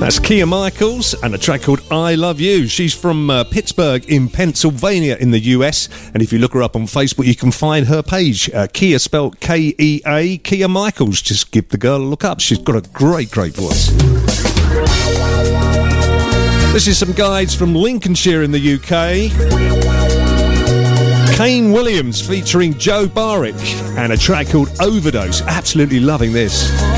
That's Kia Michaels and a track called I Love You. She's from Pittsburgh in Pennsylvania in the US, and if you look her up on Facebook you can find her page, Kia spelled K-E-A, Kia Michaels. Just give the girl a look up. She's got a great voice. This is some guides from Lincolnshire in the UK. Kane Williams featuring Joe Barrick and a track called Overdose. Absolutely loving this.